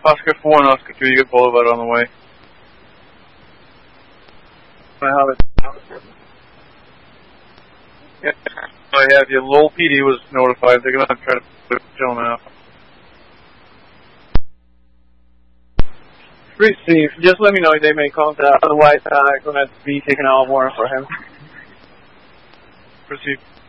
Oscar 4 and Oscar 2, you get Boulevard on the way. I have it. Yeah, I have you. Lowell PD was notified. They're going to try to put the gentleman out. Receive. Just let me know if they make contact. Otherwise, I'm going to be taking out more for him. Proceed.